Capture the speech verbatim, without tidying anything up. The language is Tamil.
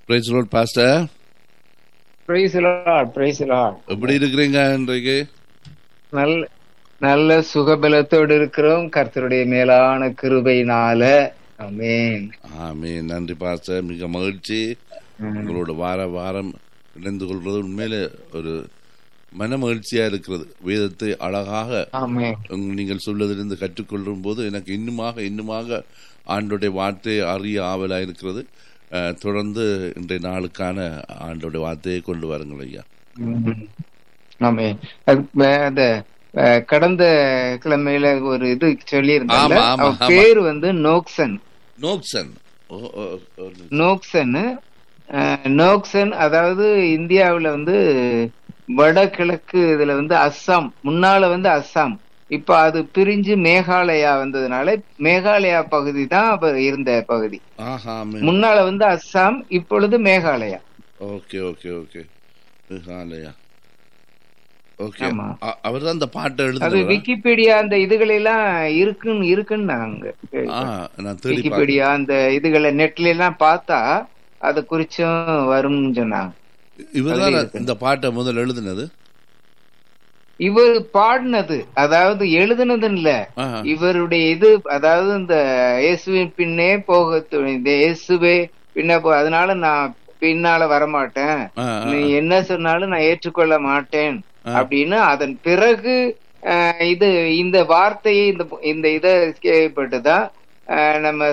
Praise the Lord pastor. Praise the Lord, praise the Lord. எப்படி இருக்கிறீங்க இன்றைக்கு? நல்ல நல்ல சுகபலத்தோடு இருக்கிறோம் கர்த்தருடைய மேலான கிருபையினால. ஆமென். ஆமென். நன்றி பாஸ்டர், மிக மகிழ்ச்சி உங்களோட வார வாரம் இணைந்து கொள்வது உண்மையில ஒரு மன மகிழ்ச்சியா இருக்கிறது. வேதத்தை அழகாக நீங்கள் சொல்வதிலிருந்து கற்றுக்கொள்ளும் போது எனக்கு இன்னுமாக இன்னுமாக ஆண்டோடைய வார்த்தையை அறிய ஆவலா இருக்கிறது. தொடர்ந்து இன்றைய நாளுக்கான ஆண்டோடைய வார்த்தையை கொண்டு வாருங்கள் ஐயா. ஆமென். அந்த கடந்த கிழமையில ஒரு இது சொல்லி இருந்தாங்க, பேர் வந்து நோக்சன். நோக்சன் நோக்சன் நோக்சன் அதாவது இந்தியாவுல வந்து வடகிழக்கு இதுல வந்து அஸ்ஸாம், முன்னால வந்து அஸ்ஸாம், இப்ப அது பிரிஞ்சு மேகாலயா வந்ததுனால மேகாலயா பகுதி தான் இருந்த பகுதி. முன்னால வந்து அஸ்ஸாம், இப்பொழுது Meghalaya. Okay okay okay Meghalaya. Okay, அவர்தான் அந்த பாட்டை எழுதுனது. விக்கிபீடியா அந்த இதுகள் எல்லாம் இருக்குன்னு இருக்குன்னாங்க. விக்கிபீடியா அந்த இதுகளை நெட்ல எல்லாம் பார்த்தா அது குறிச்சும் வரும்னு சொன்னாங்க. இவர்தான் இந்த பாட்டை முதல் எழுதுனது. இவர் பாடினது, அதாவது எழுதுனது இல்ல, இவருடைய இது, அதாவது இந்த இயேசுவின் பின்னே போக துணிந்த இயேசுவே பின்ன போ, அதனால நான் பின்னால வரமாட்டேன், நீ என்ன சொன்னாலும் நான் ஏற்றுக்கொள்ள மாட்டேன் அப்படின்னு அதன் பிறகு இது இந்த வார்த்தையை இந்த இதை கேள்விப்பட்டுதான் நம்ம